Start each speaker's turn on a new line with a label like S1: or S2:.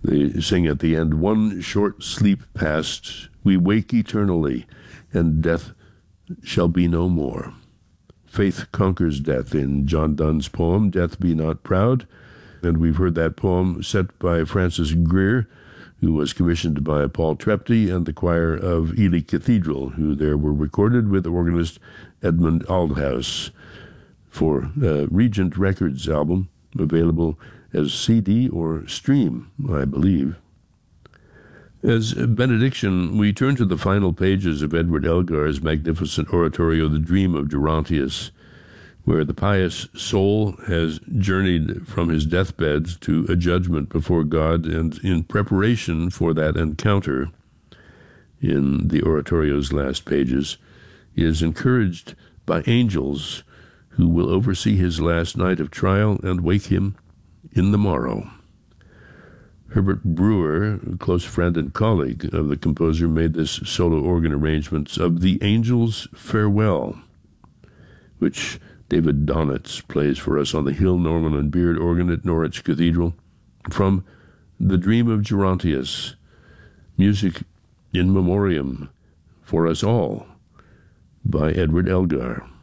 S1: They sing at the end, "One short sleep past, we wake eternally, and death shall be no more." Faith conquers death in John Donne's poem, "Death Be Not Proud." And we've heard that poem set by Francis Greer, who was commissioned by Paul Trepty and the choir of Ely Cathedral, who there were recorded with organist Edmund Aldhouse for Regent Records album, available as CD or stream, I believe. As benediction, we turn to the final pages of Edward Elgar's magnificent oratorio, The Dream of Gerontius, where the pious soul has journeyed from his deathbed to a judgment before God, and in preparation for that encounter, in the oratorio's last pages, is encouraged by angels who will oversee his last night of trial and wake him in the morrow. Herbert Brewer, a close friend and colleague of the composer, made this solo organ arrangement of The Angel's Farewell, which David Donitz plays for us on the Hill, Norman and Beard organ at Norwich Cathedral, from The Dream of Gerontius, music in memoriam for us all by Edward Elgar.